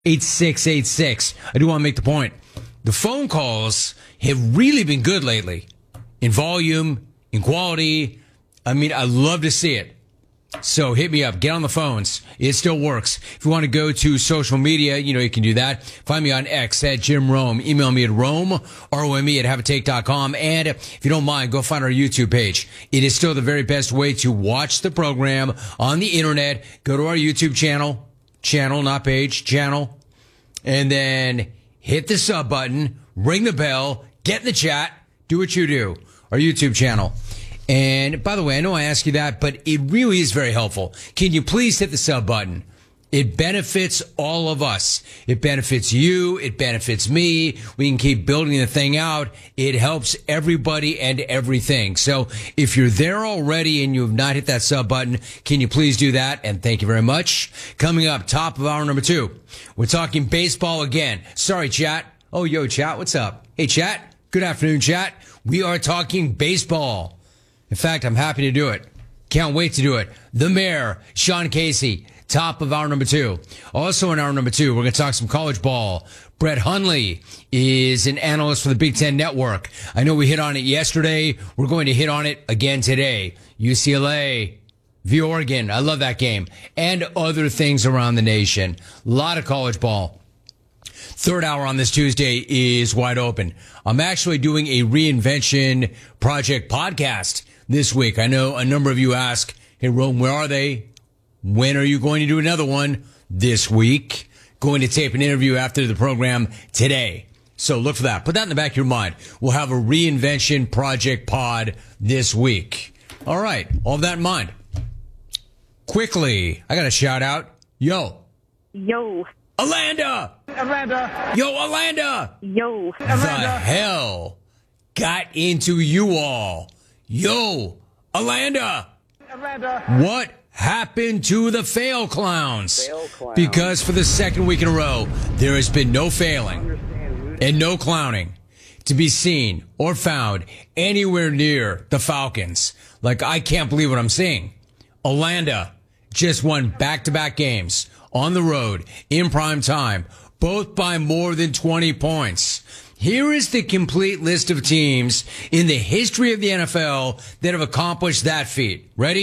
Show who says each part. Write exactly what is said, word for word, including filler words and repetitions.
Speaker 1: eight six eight six. I do want to make the point. The phone calls have really been good lately in volume, in quality. I mean, I love to see it. So hit me up. Get on the phones. It still works. If you want to go to social media, you know, you can do that. Find me on X at Jim Rome. Email me at Rome, R O M E at have a take dot com. And if you don't mind, go find our YouTube page. It is still the very best way to watch the program on the internet. Go to our YouTube channel. Channel, not page. Channel. And then hit the sub button. Ring the bell. Get in the chat. Do what you do. Our YouTube channel. And by the way, I know I asked you that, but it really is very helpful. Can you please hit the sub button? It benefits all of us. It benefits you. It benefits me. We can keep building the thing out. It helps everybody and everything. So if you're there already and you have not hit that sub button, can you please do that? And thank you very much. Coming up, top of hour number two, we're talking baseball again. Sorry, chat. Oh, yo, chat. What's up? Hey, chat. Good afternoon, chat. We are talking baseball. In fact, I'm happy to do it. Can't wait to do it. The mayor, Sean Casey, top of hour number two. Also in hour number two, we're going to talk some college ball. Brett Hundley is an analyst for the Big Ten Network. I know we hit on it yesterday. We're going to hit on it again today. U C L A v. Oregon. I love that game. And other things around the nation. A lot of college ball. Third hour on this Tuesday is wide open. I'm actually doing a reinvention project podcast this week. I know a number of you ask, hey, Rome, where are they? When are you going to do another one? This week. Going to tape an interview after the program today. So look for that. Put that in the back of your mind. We'll have a reinvention project pod this week. All right. All of that in mind. Quickly, I got a shout out. Yo.
Speaker 2: Yo.
Speaker 1: Alanda.
Speaker 3: Alanda.
Speaker 1: Yo, Alanda.
Speaker 2: Yo.
Speaker 1: The hell got into you all? Yo, Alanda.
Speaker 3: Alanda.
Speaker 1: What happened to the fail clowns?
Speaker 3: Fail clowns.
Speaker 1: Because for the second week in a row, there has been no failing and no clowning to be seen or found anywhere near the Falcons. Like, I can't believe what I'm seeing. Alanda just won back-to-back games on the road in prime time, both by more than twenty points. Here is the complete list of teams in the history of the N F L that have accomplished that feat. Ready?